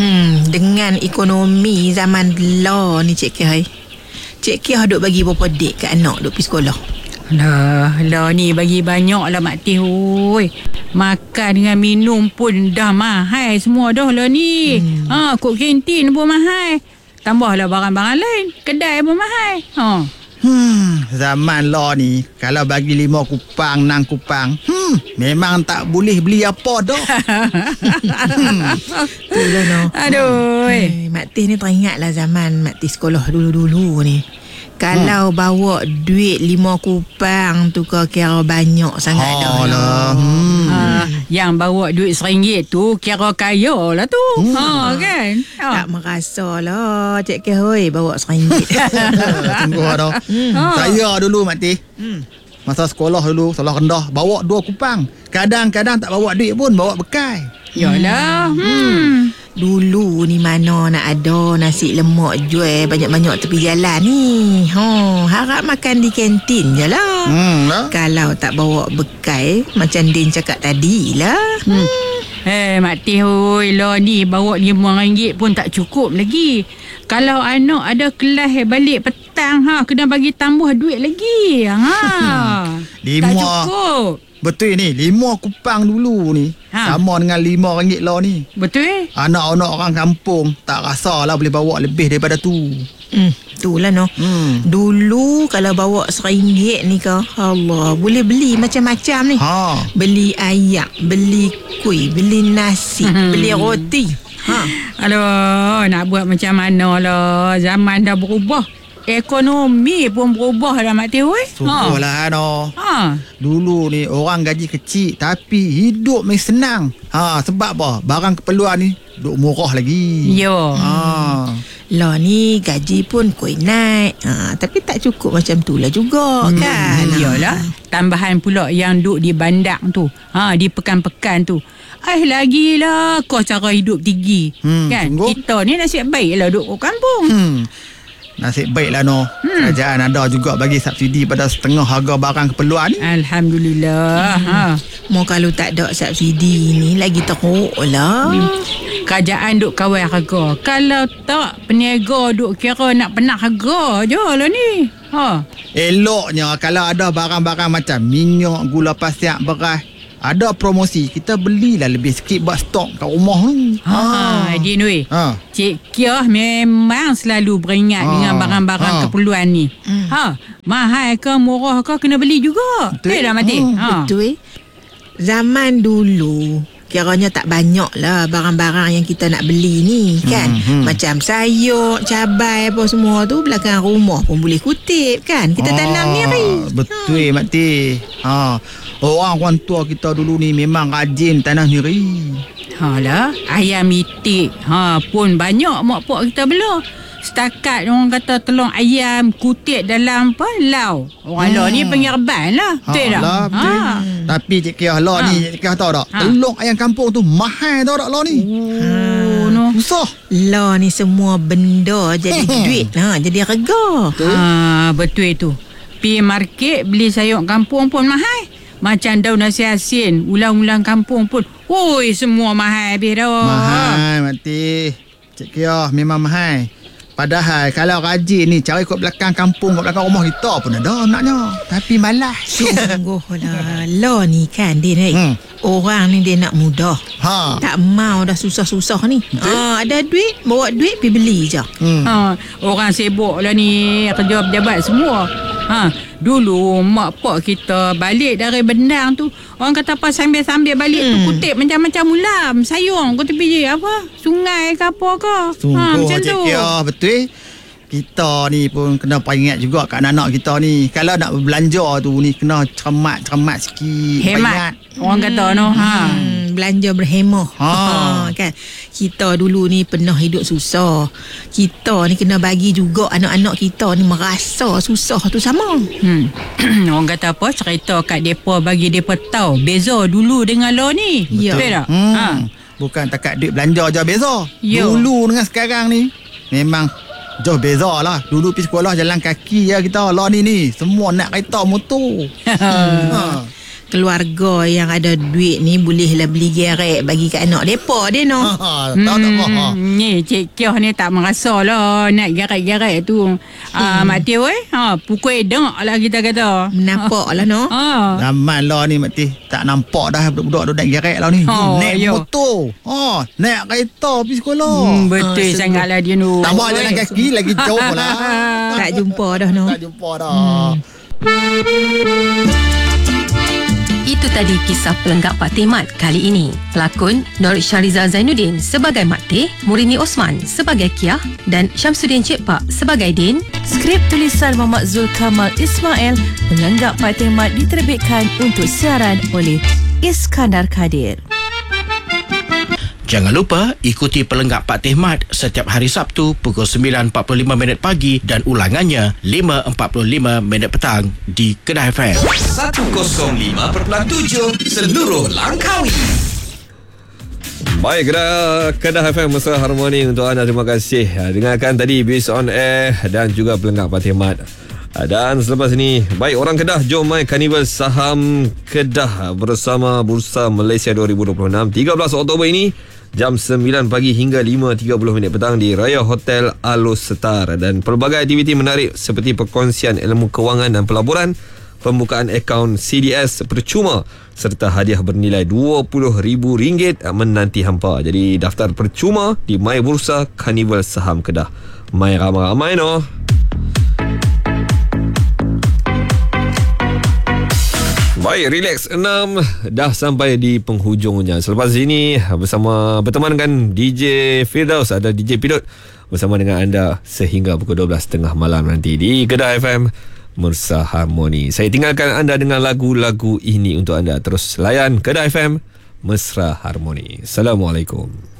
Dengan ekonomi zaman law ni Cik Kia, Cik Kia duk bagi berapa dik kat anak duk pergi sekolah? Lah ni bagi banyak lah Mak Teh. Makan dengan minum pun dah mahal semua dah lah ni. Kok kantin pun mahal. Tambahlah barang-barang lain. Kedai pun mahal. Zaman law ni kalau bagi 5 kupang 6 kupang memang tak boleh beli apa dah. Itulah no. Aduh. Mak Teh ni teringatlah zaman Mak Teh sekolah dulu-dulu ni. Kalau bawa duit 5 kupang tu kira banyak sangat dah lah. Yang bawa duit RM1 tu kira kaya lah tu. Kan? Tak merasa lah Cik Kia bawa RM1. Tunggu dah. Saya dulu Mak Teh, masa sekolah dulu sekolah rendah bawa 2 kupang. Kadang-kadang tak bawa duit pun, bawa bekal. Yalah. Dulu ni mana nak ada nasi lemak jual banyak-banyak tepi jalan ni. Harap makan di kantin je lah. Kalau tak bawa bekal macam Din cakap tadi lah. Mak Teh lah ni bawa RM5 pun tak cukup lagi. Kalau anak ada kelas balik petang kena bagi tambah duit lagi. Tak cukup. Betul ni, 5 kupang dulu ni sama dengan RM5 lah ni. Betul. Anak-anak orang kampung tak rasa lah boleh bawa lebih daripada tu. Itulah no. Dulu kalau bawa RM1 ni ke, Allah, boleh beli macam-macam ni. Beli ayam, beli kuih, beli nasi, beli roti. Aduh, nak buat macam mana lah. Zaman dah berubah. Ekonomi pun berubah dah Mak Teh. Sungguhlah Dulu ni orang gaji kecil tapi hidup mesti senang. Sebab apa? Barang keperluan ni duk murah lagi. Lah ni gaji pun koi naik. Tapi tak cukup macam tu lah juga kan. Yalah. Tambahan pula yang duk di bandar tu. Di pekan-pekan tu. Lagilah kos cara hidup tinggi. Kan? Sungguh? Kita ni nasib baik lah duk kat kampung. Nasib baiklah no. Kerajaan ada juga bagi subsidi pada setengah harga barang keperluan ni. Alhamdulillah. Mau kalau tak ada subsidi ni lagi teruk lah. Kerajaan duk kawal harga. Kalau tak peniaga duk kira nak penat harga je lah ni. Eloknya kalau ada barang-barang macam minyak, gula pasir, beras, ada promosi, kita belilah lebih sikit buat stok kat rumah tu. Din weh. Cik Kia memang selalu beringat dengan barang-barang keperluan ni. Mahal ke murah ke kena beli juga. Betul dah Mak Teh. Betul. Zaman dulu kiranya tak banyak lah barang-barang yang kita nak beli ni kan. Macam sayur, cabai apa semua tu belakang rumah pun boleh kutip kan. Kita tanam sendiri. Betul Mak Teh. Orang tua kita dulu ni memang rajin tanam sendiri. Lah, ayam itik pun banyak mak pak kita bela. Setakat orang kata telur ayam kutip dalam lau. Orang lah ni pengirban lah. Betul tak? Tapi Cik Kia lah ni, Cik Kia tahu tak? Telur ayam kampung tu mahal tahu tak lah ni? Susah. Lah ni semua benda jadi duit. Jadi harga. Betul itu. Pergi market beli sayur kampung pun mahal. Macam daun nasi asin, ulang-ulang kampung pun. Semua mahal habis dah. Mahal Mak Teh. Cik Kia memang mahal. Padahal kalau rajin ni cari kat belakang kampung, kat belakang rumah kita pun ada naknya. Tapi malas. Sungguh lah. Lah ni kan dia orang ni dia nak mudah. Tak mau dah susah-susah ni. Ada duit, bawa duit pergi beli je. Orang sibuk lah ni, kerja pejabat semua. Dulu mak pak kita balik dari bendang tu, orang kata apa sambil-sambil balik tu kutip macam-macam ulam, sayur kau tepi apa sungai ke apa ke. Sungguh macam Cik tu. Kia, betul. Kita ni pun kena peringat juga kat anak kita ni. Kalau nak berbelanja tu ni kena cermat sikit. Hemat. Orang kata belanja berhemah. Kan. Kita dulu ni pernah hidup susah. Kita ni kena bagi juga anak-anak kita ni merasa susah tu sama. Orang kata apa, cerita kat depa bagi depa tahu beza dulu dengan lo ni. Betul tak? Bukan takat duit belanja je beza. Dulu dengan sekarang ni memang jauh beza lah. Dulu pergi sekolah jalan kaki je kita. Lah ni semua nak kereta motor. keluarga yang ada duit ni bolehlah beli gerek bagi kat anak depa dia no. Tahu tak kau? Ni Cik Kioh ni tak merasa lah nak gerak-gerak tu. Mak Tio pukul dengak lah kita kata. Nampak lah no. Zaman lah ni Mak Tih. Tak nampak dah budak-budak naik gerek lah ni. Naik motor. Naik kereta pergi sekolah. Betul sangatlah dia tu. Tambah jalan kaki lagi jauh lah. Tak jumpa dah no. Tak jumpa dah. Itu tadi kisah Pelenggak Pak Teh Mat kali ini. Pelakon Nur Syahrizal Zainuddin sebagai Mak Teh, Murini Osman sebagai Kiah dan Syamsuddin Cik Pak sebagai Din. Skrip tulisan Muhammad Zulkamal Ismail, Pelenggak Pak Teh Mat diterbitkan untuk siaran oleh Iskandar Kadir. Jangan lupa ikuti Pelenggak Pak Teh Mat setiap hari Sabtu pukul 9.45 pagi dan ulangannya 5.45 petang di Kedah FM 105.7 seluruh Langkawi. Baik, Kedah FM Mesra Harmoni untuk anda. Terima kasih dengarkan tadi Bis On Air dan juga Pelenggak Pak Teh Mat. Dan selepas ini, baik orang Kedah, jom mai Karnival Saham Kedah bersama Bursa Malaysia 2026 13 Oktober ini jam 9 pagi hingga 5.30 petang di Raya Hotel Alus Setar, dan pelbagai aktiviti menarik seperti perkongsian ilmu kewangan dan pelaburan, pembukaan akaun CDS percuma serta hadiah bernilai RM20,000 menanti hampa. Jadi daftar percuma di My Bursa Karnival Saham Kedah. Mai ramai-ramai no. Baik, Relax 6 dah sampai di penghujungnya. Selepas ini berteman dengan DJ Firdaus, ada DJ Pilot bersama dengan anda sehingga pukul 12.30 malam nanti di Kedah FM Mesra Harmoni. Saya tinggalkan anda dengan lagu-lagu ini untuk anda. Terus layan Kedah FM Mesra Harmoni. Assalamualaikum.